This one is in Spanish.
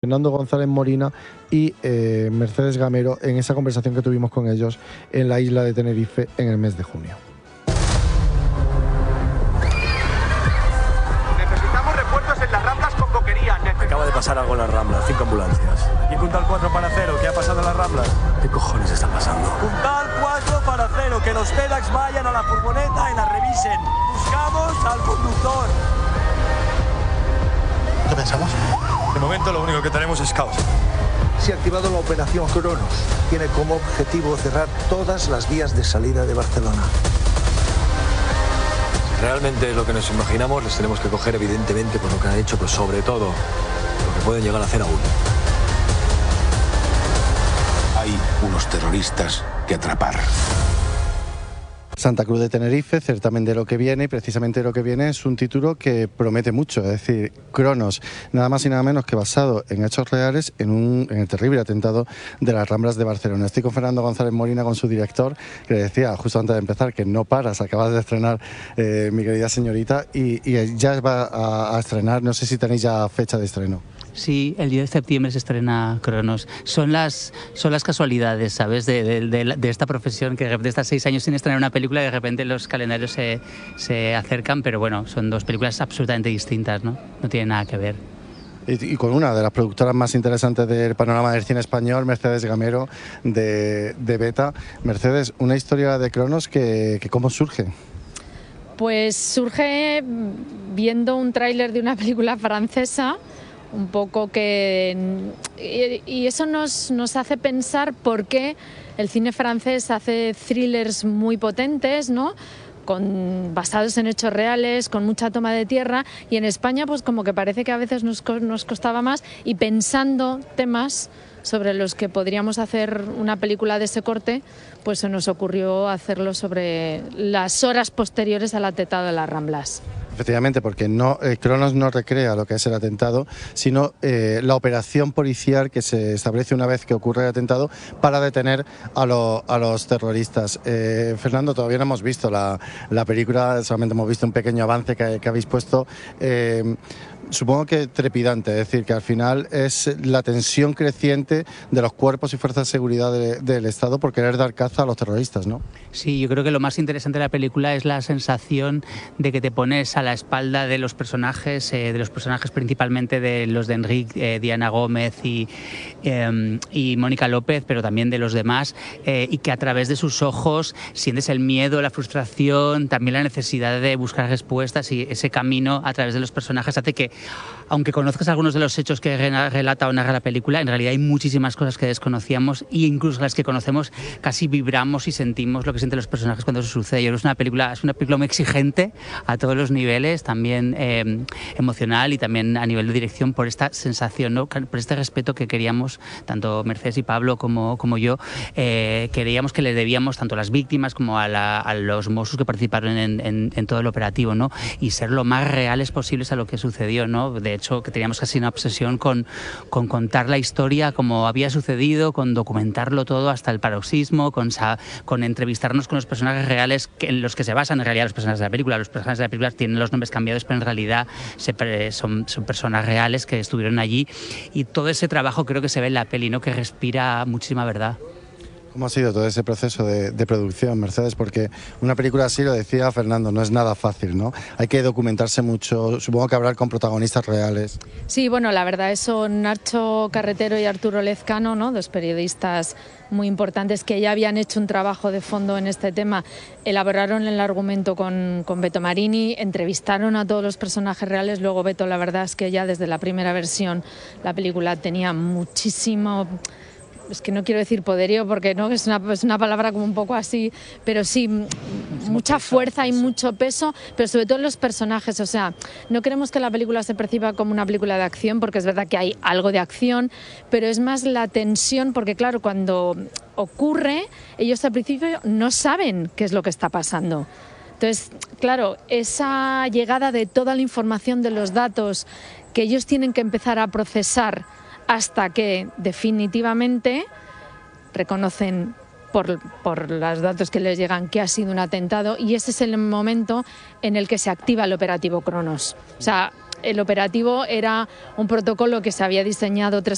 Fernando González Molina y Mercedes Gamero en esa conversación que tuvimos con ellos en la isla de Tenerife en el mes de junio. Necesitamos refuerzos en las Ramblas con Boquería. Acaba de pasar algo en las Ramblas, 5 ambulancias. Y Puntal 4 para 0, ¿qué ha pasado en las Ramblas? ¿Qué cojones está pasando? Puntal 4 para 0, que los TEDx vayan a la furgoneta y la revisen. Buscamos al conductor. ¿Qué pensamos? De momento lo único que tenemos es caos. Se ha activado la operación Cronos. Tiene como objetivo cerrar todas las vías de salida de Barcelona. Realmente es lo que nos imaginamos, les tenemos que coger evidentemente por lo que han hecho, pero sobre todo lo que pueden llegar a hacer aún. Hay unos terroristas que atrapar. Santa Cruz de Tenerife, certamen de lo que viene, y precisamente lo que viene es un título que promete mucho, es decir, Cronos, nada más y nada menos que basado en hechos reales en el terrible atentado de las Ramblas de Barcelona. Estoy con Fernando González Molina, con su director, que le decía justo antes de empezar que no paras, acabas de estrenar mi querida señorita, y ya va a estrenar, no sé si tenéis ya fecha de estreno. Sí, el 10 de septiembre se estrena Cronos. Son las casualidades, ¿sabes? De esta profesión, que de estas 6 años sin estrenar una película, de repente los calendarios se acercan, pero bueno, son dos películas absolutamente distintas, ¿no? No tienen nada que ver. Y con una de las productoras más interesantes del panorama del cine español, Mercedes Gamero, de Beta. Mercedes, una historia de Cronos que ¿cómo surge? Pues surge viendo un tráiler de una película francesa, un poco y eso nos hace pensar por qué el cine francés hace thrillers muy potentes, ¿no? Basados en hechos reales, con mucha toma de tierra, y en España pues como que parece que a veces nos costaba más, y pensando temas sobre los que podríamos hacer una película de ese corte, pues se nos ocurrió hacerlo sobre las horas posteriores al atentado de las Ramblas. Efectivamente, porque Cronos no recrea lo que es el atentado, sino la operación policial que se establece una vez que ocurre el atentado para detener a los terroristas. Fernando, todavía no hemos visto la película, solamente hemos visto un pequeño avance que habéis puesto. Supongo que trepidante, es decir, que al final es la tensión creciente de los cuerpos y fuerzas de seguridad del Estado por querer dar caza a los terroristas, ¿no? Sí, yo creo que lo más interesante de la película es la sensación de que te pones a la espalda de los personajes principalmente de los de Enrique, Diana Gómez y Mónica López, pero también de los demás, y que a través de sus ojos sientes el miedo, la frustración, también la necesidad de buscar respuestas, y ese camino a través de los personajes hace que, aunque conozcas algunos de los hechos que relata o narra la película, en realidad hay muchísimas cosas que desconocíamos, e incluso las que conocemos casi vibramos y sentimos lo que sienten los personajes cuando eso sucede. Yo creo que es una película muy exigente a todos los niveles, también emocional y también a nivel de dirección, por esta sensación, ¿no? Por este respeto que queríamos, tanto Mercedes y Pablo como yo, queríamos que le debíamos tanto a las víctimas como a los Mossos que participaron en todo el operativo, ¿no? Y ser lo más reales posibles a lo que sucedió, ¿no? De hecho, que teníamos casi una obsesión con contar la historia como había sucedido, con documentarlo todo hasta el paroxismo, con entrevistarnos con los personajes reales en los que se basan en realidad los personajes de la película. Los personajes de la película tienen los nombres cambiados, pero en realidad son personas reales que estuvieron allí, y todo ese trabajo creo que se ve en la peli, ¿no? Que respira muchísima verdad. ¿Cómo ha sido todo ese proceso de producción, Mercedes? Porque una película así, lo decía Fernando, no es nada fácil, ¿no? Hay que documentarse mucho, supongo que hablar con protagonistas reales. Sí, bueno, la verdad es son Nacho Carretero y Arturo Lezcano, ¿no? Dos periodistas muy importantes que ya habían hecho un trabajo de fondo en este tema, elaboraron el argumento con Beto Marini, entrevistaron a todos los personajes reales. Luego Beto, la verdad es que ya desde la primera versión la película tenía muchísimo... Es que no quiero decir poderío porque no es una palabra como un poco así, pero sí mucha fuerza y mucho peso, pero sobre todo en los personajes. O sea, no queremos que la película se perciba como una película de acción, porque es verdad que hay algo de acción, pero es más la tensión, porque claro, cuando ocurre, ellos al principio no saben qué es lo que está pasando. Entonces, claro, esa llegada de toda la información, de los datos que ellos tienen que empezar a procesar hasta que definitivamente reconocen por los datos que les llegan que ha sido un atentado, y ese es el momento en el que se activa el operativo Cronos. O sea, el operativo era un protocolo que se había diseñado 3